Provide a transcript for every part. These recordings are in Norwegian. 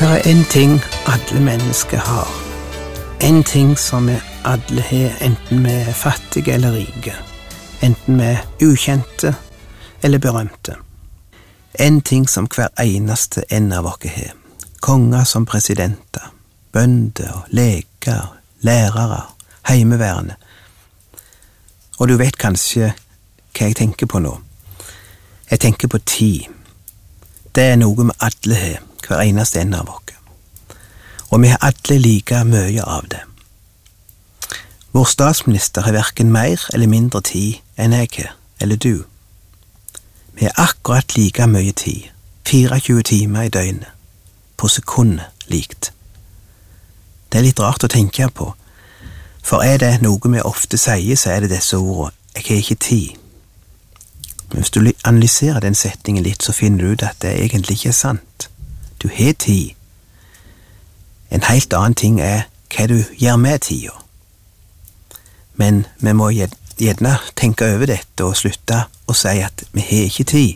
Det en ting alle mennesker har. En ting som vi alle har, enten vi fattige eller rike. Enten vi ukjente eller berømte. En ting som hver eneste en av oss har. Konger som presidenter, bønder, leger, lærere, heimeværende. Og du vet kanskje hva jeg tenker på nå. Jeg tenker på tid. Det noe vi alle har, hver eneste en av oss. Og vi har alle like mye av det. Vår statsminister har hverken mer eller mindre tid enn jeg har, eller du. Vi har akkurat like mye tid, 24 timer i døgnet, på sekundet likt. Det litt rart å tenke på, for det noe vi ofte sier, så det disse ordene, jeg har ikke tid. Men hvis du analyserer den setningen litt, så finner du ut at det egentlig ikke sant. Du har tid. En helt annen ting hva du gjør med tida. Men vi må gjerne tenke over dette og slutte å si at vi har ikke tid.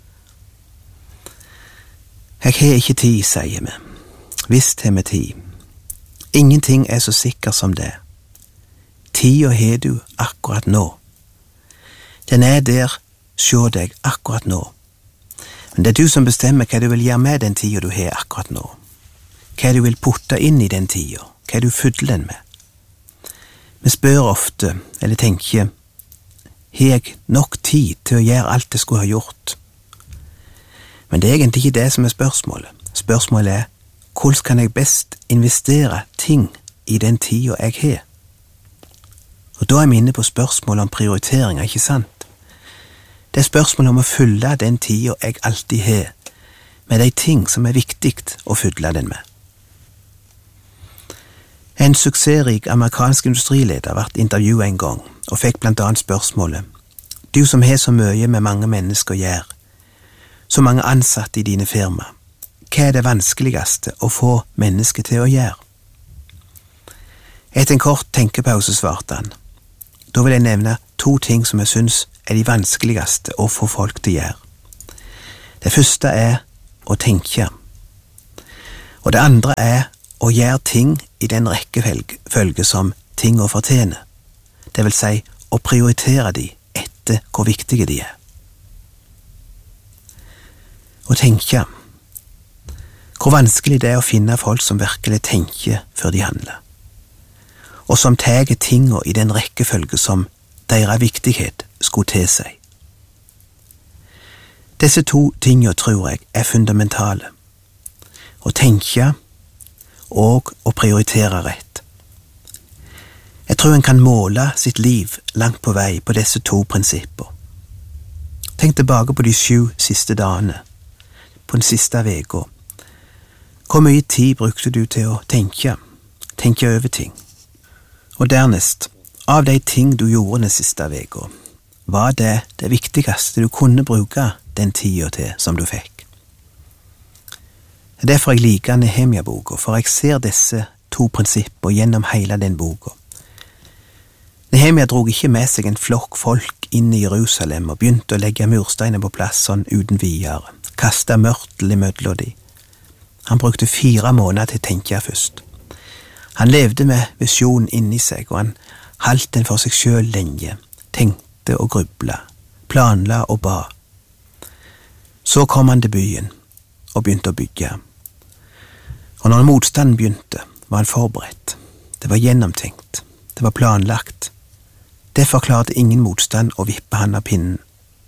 Jeg har ikke tid, sier vi. Visst har vi tid. Ingenting så sikker som det. Tida har du akkurat nå. Den der, sjå deg akkurat nå. Men det du som bestemmer hva du vil gjøre med den tida du har akkurat nå. Hva du vil putte inn i den tida, hva du fyller den med. Vi spør ofte, eller tenker, har jeg nok tid til å gjøre alt jeg skulle ha gjort? Men det egentlig ikke det som spørsmålet. Spørsmålet hvordan kan jeg best investere ting i den tida jeg har? Og da vi inne på spørsmålet om prioriteringer, ikke sant? Det spørsmålet om å fylle den tida jeg alltid har, med de ting som viktig å fylle den med. En suksessrik amerikansk industrileder ble intervjuet en gang, og fikk blant annet spørsmålet, du som har så mye med mange mennesker å gjøre, så mange ansatte i dine firma, hva det vanskeligste å få mennesker til å gjøre? Etter en kort tenkepause svarte han, da vil jeg nevne 2 ting som jeg synes de vanskeligste å få folk til å gjøre. Det første å tenke, og det andre å gjøre ting i den rekkefølge som ting å fortjene, det vil si å prioritere de etter hvor viktige de Å tenke, hvor vanskelig det å finne folk som virkelig tenker før de handler, og som tar tingene i den rekkefølge som deres viktighet skulle til seg. Disse 2 tingene tror jeg fundamentale. Å tenke og å prioritere rett. Jeg tror en kan måle sitt liv langt på vei på disse 2 prinsipper. Tenk tilbake på de 7 siste dagene, på den siste veka. Hvor mye tid brukte du til å tenke over ting? Og dernest, av de ting du gjorde den siste veka, var det viktigste du kunne bruke den tida til som du fikk. Det derfor jeg liker Nehemia-boka, for jeg ser disse 2 prinsipper gjennom hele den boka. Nehemia drog ikke med seg en flokk folk inn i Jerusalem og begynte å legge mursteiner på plass sånn uten videre, kaste mørtel i mellom de. Han brukte 4 måneder til å tenke først. Han levde med visjonen inni seg, og han holdt den for seg selv lenge, tenkte og grubla, planla og ba. Så kom han til byen og begynte å bygge. Og når motstanden begynte, var han forberedt. Det var gjennomtenkt. Det var planlagt. Derfor klarte ingen motstand å vippe han av pinnen.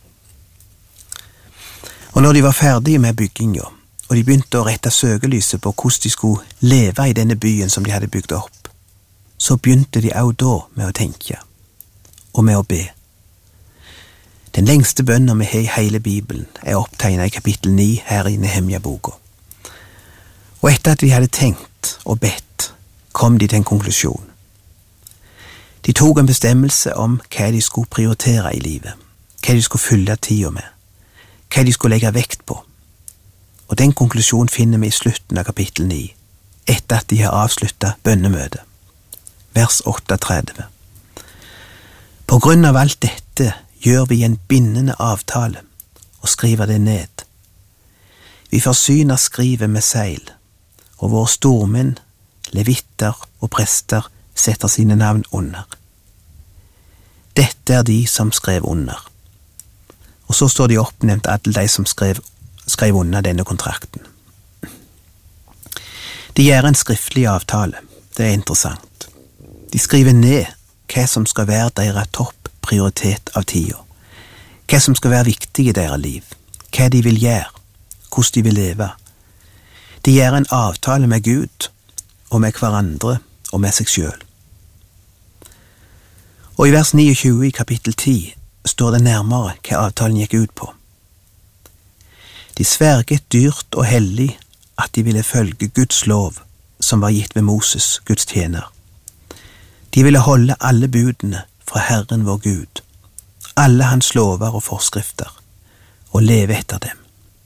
Og når de var ferdige med bygginga, og de begynte å rette søkelyset på hvordan de skulle leve i denne byen som de hadde bygd opp, så begynte de også da med å tenke, og med å be. Den lengste bønnen vi har i hele Bibelen opptegnet i kapittel 9 her i Nehemia-boka. Og etter at de hadde tenkt og bedt, kom de til en konklusjon. De tok en bestemmelse om hva de skulle prioritere i livet, hva de skulle fylle tida med, hva de skulle legge vekt på. Og den konklusjonen finner vi i slutten av kapittel 9, etter at de har avsluttet bønnemøtet. Vers 38. På grunn av alt dette gjør vi en bindende avtale og skriver det ned. Vi forsyner skrivet med seil, og våre stormenn, levitter og prester setter sine navn under. Dette er de som skrev under. Og så står de oppnevnt alle de som skrev under denne kontrakten. De gjør en skriftlig avtale. Det er interessant. De skriver ned hva som skal være deres topp prioritet av tida, hva som skal være viktig i deres liv, hva de vil gjøre, hvordan de vil leve. De gjør en avtale med Gud, og med hverandre, og med seg selv. Og i vers 29 i kapittel 10 står det nærmere hva avtalen gikk ut på. De sverget dyrt og hellig at de ville følge Guds lov som var gitt ved Moses, Guds tjener. De ville holde alle budene fra Herren vår Gud, alle hans lover og forskrifter, og leve etter dem.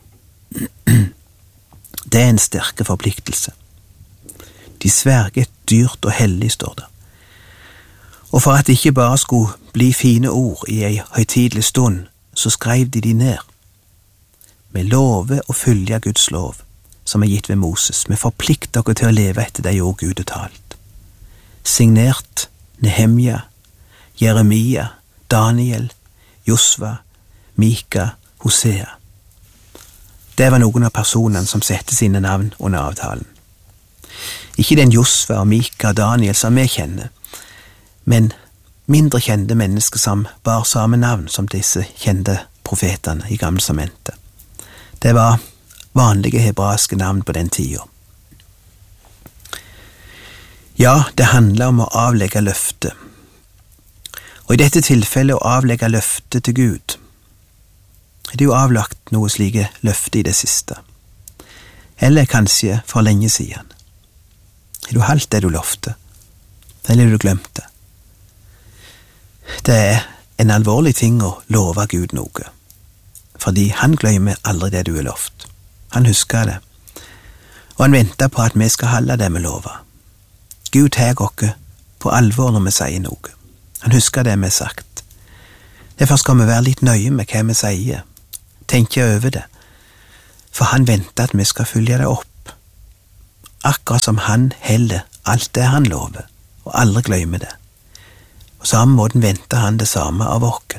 Det er en sterke forpliktelse. De sverget dyrt og hellig, står det. Og for at det ikke bare skulle bli fine ord i ei høytidelig stund, så skrev de ned. Vi lover å følge Guds lov, som er gitt ved Moses. Vi forplikter oss til å leve etter de ord Gud har talt. Signert Nehemja, Jeremia, Daniel, Josva, Mika, Hosea. Det var noen av personene som sette sine navn under avtalen. Ikke den Josva og Mika og Daniel som vi kjenner, men mindre kjente mennesker som bar samme navn som disse kjente profetene i Gamle testamentet. Det var vanlige hebraiske navn på den tida. Ja, det handler om å avlegge løfte. Og i dette tilfellet å avlegge løfte til Gud. Er det jo avlagt noe slike løfte i det siste? Eller kanskje for lenge siden? Er du halvt det du lovte? Eller har du glemt det? Det er en alvorlig ting å love Gud noe, fordi han glemmer aldri det du har lovt. Han husker det, og han venter på at vi skal holde det vi lover. Gud tar oss på alvor når vi sier noe. Han husker det vi har sagt. Derfor skal vi være litt nøye med hva vi sier, tenke over det, for han venter at vi skal følge det opp, akkurat som han heller alt det han lover, og aldri glemmer det. På samme måten venter han det samme av oss.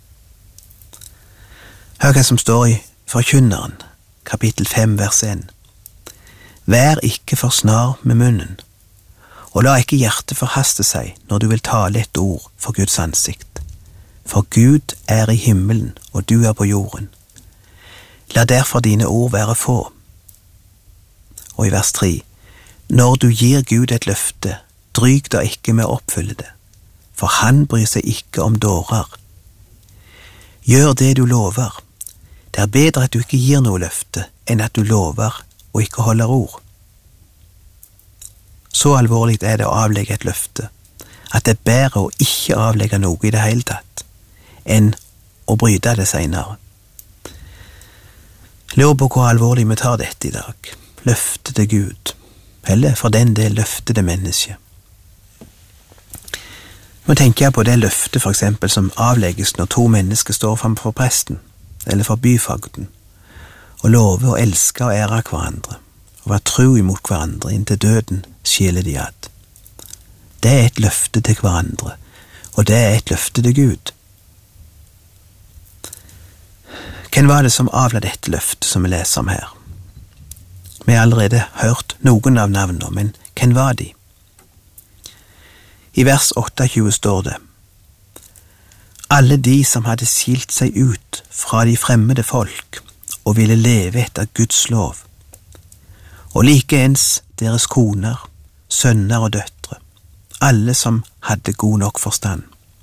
Hør hva som står i Forkynneren, kapittel 5, vers 1. Vær ikke for snar med munnen, og la ikke hjertet forhaste seg når du vil tale et ord for Guds ansikt. For Gud er i himmelen, og du er på jorden. La derfor dine ord være få. Og i vers 3. Når du gir Gud et løfte, dryg da ikke med å oppfylle det, for han bryr seg ikke om dårer. Gjør det du lover. Det er bedre at du ikke gir noe løfte, enn at du lover og ikke holder ord. Så alvorlig er det å avlegge et løfte, at det er bedre å ikke avlegge noe i det hele tatt, enn å bryte det senere. Lurer på hvor alvorlig vi tar dette i dag. Løfte til Gud, eller for den del løfte til mennesket. Nå tenker jeg på det løftet for eksempel som avlegges når to mennesker står framfor presten, eller for byfogden, og lover å elske og ære hverandre, og være tro imot hverandre inntil døden skiller de ad. Det er et løfte til hverandre, og det er et løfte til Gud. Hvem var det som avla dette løftet som vi leser om her? Vi har allerede hørt noen av navnene, men hvem var de? I vers 28 står det: Alle de som hadde skilt seg ut fra de fremmede folk og ville leve etter Guds lov, og likeens deres koner, sønner og døtre, alle som hadde god nok forstand.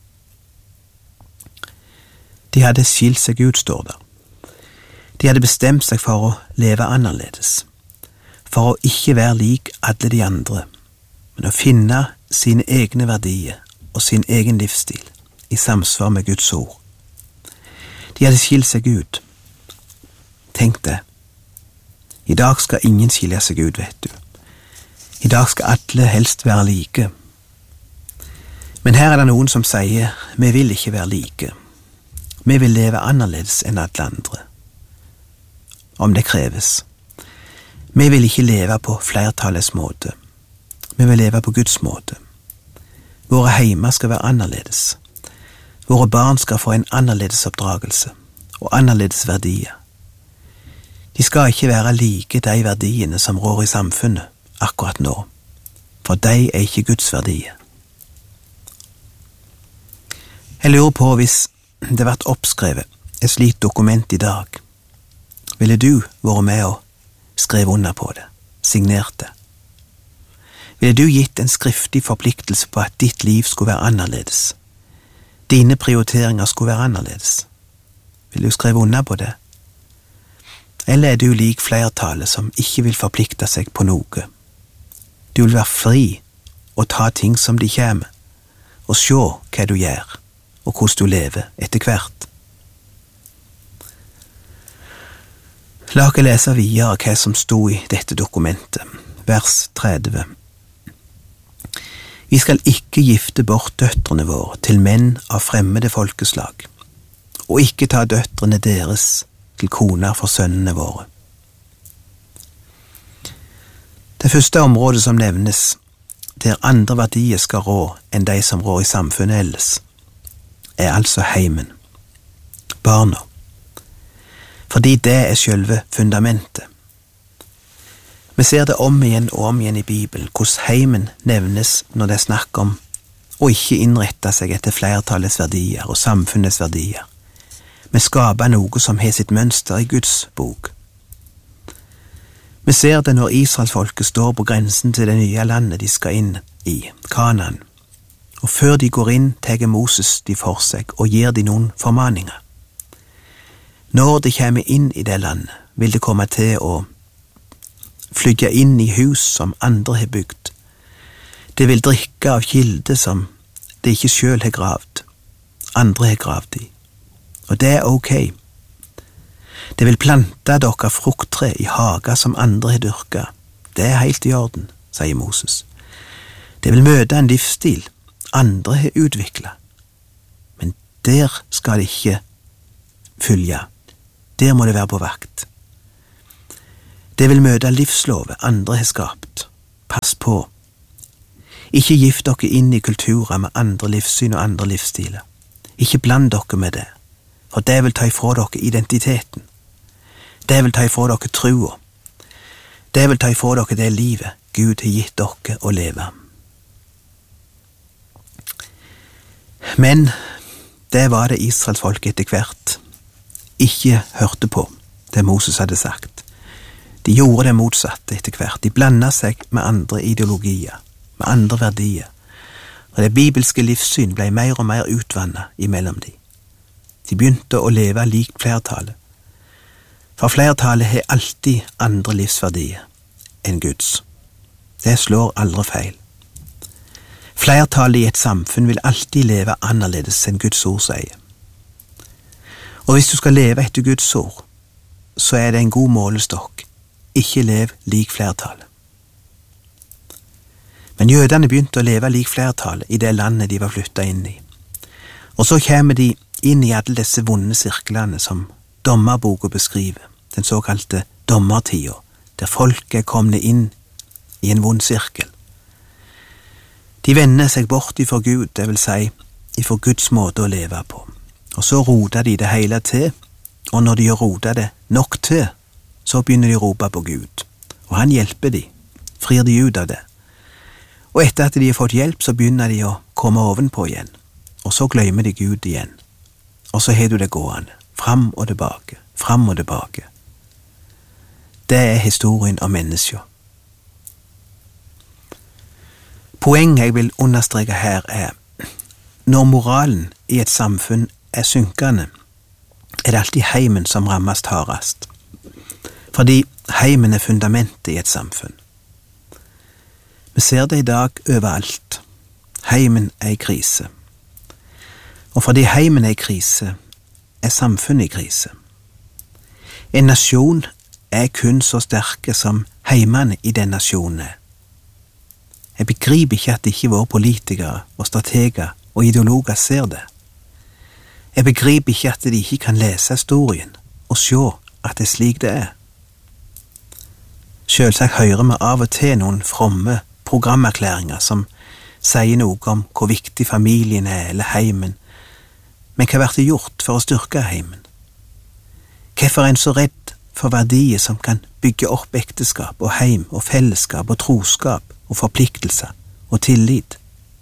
De hadde skilt seg ut, står det. De hadde bestemt seg for å leve annerledes, for å ikke være lik alle de andre, men å finne sine egne verdier og sin egen livsstil i samsvar med Guds ord. De hadde skilt seg ut. Tenk det. I dag skal ingen skilje seg ut, vet du. I dag skal alle helst være like. Men her er det noen som sier, vi vil ikke være like. Vi vil leve annerledes enn alle andre. Om det kreves. Vi vil ikke leve på flertallets måte. Vi vil leve på Guds måte. Våre heimer skal være annerledes. Våre barn skal få en annerledes oppdragelse og annerledes verdier. De skal ikke være like de verdiene som rår i samfunnet akkurat nå, for de er ikke Guds verdier. Jeg lurer på hvis det ble oppskrevet et slikt dokument i dag, ville du vært med og skrevet under på det, signert det? Ville du gitt en skriftlig forpliktelse på at ditt liv skulle være annerledes? Dine prioriteringer skulle være annerledes? Vil du skrive under på det? Eller er du lik flertallet som ikke vil forplikte seg på noe? Du vil være fri og ta ting som de kommer, og se hva du gjør, og hvordan du lever etter hvert. La oss lese videre hva som stod i dette dokumentet, vers 30. Vi skal ikke gifte bort døtrene våre til menn av fremmede folkeslag, og ikke ta døtrene deres til koner for sønnene våre. Det første området som nevnes, der andre verdier skal rå enn de som rår i samfunnet ellers, er altså heimen, barna, fordi det er selve fundamentet. Vi ser det om igjen og om igjen i Bibelen, hvordan heimen nevnes når det er snakk om å ikke innrette seg etter flertallets verdier og samfunnets verdier, men skape noe som har sitt mønster i Guds bok. Vi ser det når Israelsfolket står på grensen til det nye landet de skal inn i, Kanaan, og før de går inn, tar Moses de for seg og gir de noen formaninger. Når de kommer inn i det landet, vil det komme til å flytte inn i hus som andre har bygd. Det vil drikke av kilder som de ikke selv har gravd, andre har gravd i. Og det er ok. Det vil plante dere frukttre i hager som andre har dyrket. Det er helt i orden, sier Moses. Det vil møte en livsstil andre har utviklet. Men der skal det ikke følge. Der må det være på vakt. Det vil møte livslovet andre har skapt. Pass på. Ikke gift dere inn i kulturer med andre livssyn og andre livsstiler. Ikke bland dere med det, for det vil ta ifra dere identiteten. Det vil ta ifra dere trua. Det vil ta ifra dere det livet Gud har gitt dere å leve. Men det var det Israelsfolket etter hvert ikke hørte på, det Moses hadde sagt. De gjorde det motsatte etter hvert. De blandet seg med andre ideologier, med andre verdier, og det bibelske livssyn ble mer og mer utvannet imellom de. De begynte å leve likt flertallet, for flertallet har alltid andre livsverdier enn Guds. Det slår aldri feil. Flertallet i et samfunn vil alltid leve annerledes enn Guds ord sier. Og hvis du skal leve etter Guds ord, så er det en god målestokk. Ikke lev lik flertallet. Men jødene begynte å leve lik flertallet i det landet de var flyttet inn i. Og så kommer de inn i alle disse vonde sirklene som dommerboka beskriver, den såkalte dommertida, der folk er kommet inn i en vond sirkel. De vender seg bort ifra Gud, det vil si ifra Guds måte å leve på. Og så roter de det hele til, og når de har rotet det nok til, så begynner de å rope på Gud. Og han hjelper de, frir de ut av det. Og etter at de har fått hjelp, så begynner de å komme ovenpå igjen. Og så glemmer de Gud igjen. Og så har du det gående, fram og tilbake, fram og tilbake. Det er historien om mennesker. Poenget jeg vil understreke her er, når moralen i et samfunn er synkende, er det alltid heimen som rammes hardest. Fordi heimen er fundamentet i et samfunn. Vi ser det i dag overalt. Heimen er i krise. Og fordi heimen er i krise, er samfunnet i krise. En nasjon er kun så sterke som heimene i den nasjonen er. Jeg begriper ikke at ikke våre politikere og strateger og ideologer ser det. Jeg begriper ikke at de ikke kan lese historien og se at det er slik det er. Selvsagt hører vi av og til noen fromme programerklæringer som sier noe om hvor viktig familien eller heimen, men hva blir det gjort for å styrke heimen? Hvorfor er en så redd for verdier som kan bygge opp ekteskap og heim og fellesskap og troskap og forpliktelser og tillit?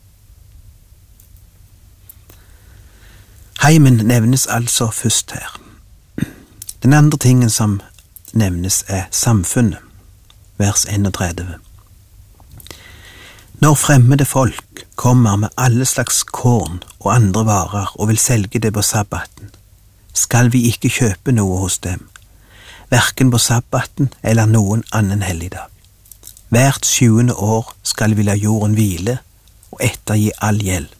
Heimen nevnes altså først her. Den andre tingen som nevnes er samfunnet, vers 31. Når fremmede folk kommer med alle slags korn og andre varer og vil selge det på sabbaten, skal vi ikke kjøpe noe hos dem, hverken på sabbaten eller noen annen helligdag. Hvert 7. år skal vi la jorden hvile og ettergi all gjeld.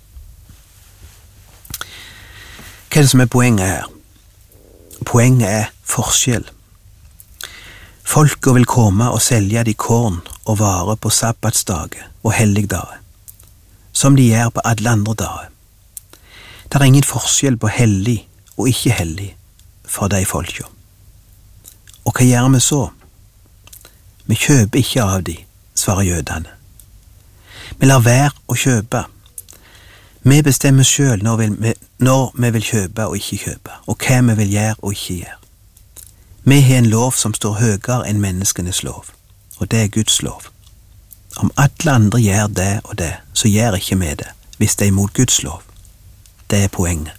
Hva er det som er poenget her? Poenget er forskjell. Folket vil komme og selge de korn og varer på sabbatsdager og helligdager, som de gjør på alle andre dager. Det er ingen forskjell på hellig og ikke hellig for de folka. Og hva gjør vi så? Vi kjøper ikke av de, svarer jødene. Vi lar være å kjøpe. Vi bestemmer selv når vi vil kjøpe og ikke kjøpe, og hva vi vil gjøre og ikke gjøre. Vi har en lov som står høyere enn menneskenes lov, og det er Guds lov. Om alle andre gjør det og det, så gjør ikke vi det, hvis det er imot Guds lov. Det er poenget.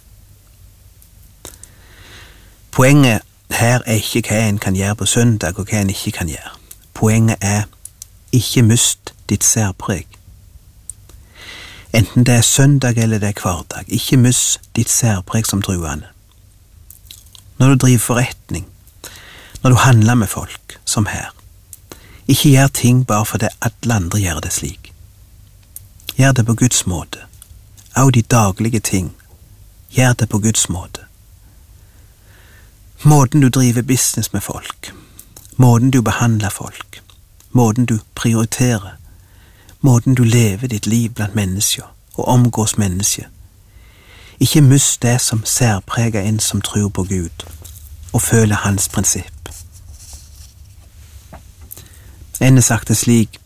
Poenget her er ikke hva en kan gjøre på søndag og hva en ikke kan gjøre. Poenget er ikke mist ditt særpreg. Enten det er søndag eller det er hverdag, ikke mist ditt særpreg som truende. Når du driver forretning, når du handler med folk, som her, ikke gjør ting bare fordi alle andre gjør det slik. Gjør det på Guds måte. Av de daglige ting, gjør det på Guds måte. Måten du driver business med folk, måten du behandler folk, måten du prioriterer, måten du lever ditt liv blant mennesker og omgås mennesker. Ikke mist det som særpreger en som tror på Gud og føler hans prinsipp. En har sagt det slik: